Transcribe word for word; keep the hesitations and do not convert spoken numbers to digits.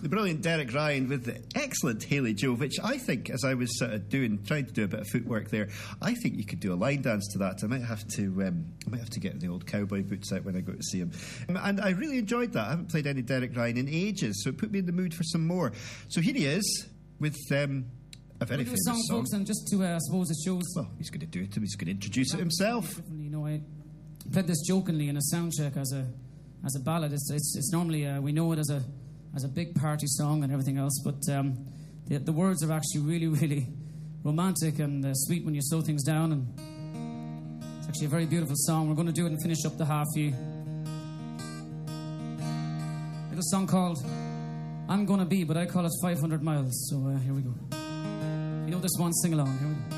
the brilliant Derek Ryan with the excellent Haley Joe, which I think, as I was sort of doing, trying to do a bit of footwork there, I think you could do a line dance to that. I might have to, um, I might have to get the old cowboy boots out when I go to see him. Um, and I really enjoyed that. I haven't played any Derek Ryan in ages, so it put me in the mood for some more. So here he is with um, a very we'll do famous a song, song. folks, and just to, uh, I suppose it shows. Well, he's going to do it. He's going to introduce it himself. You know, I played this jokingly in a sound check as a as a ballad. It's it's, it's normally uh, we know it as a as a big party song and everything else, but um, the, the words are actually really, really romantic and uh, sweet when you slow things down, and it's actually a very beautiful song. We're going to do it and finish up the half view. Little song called I'm Gonna Be, but I call it five hundred miles, so uh, here we go. You know this one, sing along. Here we go.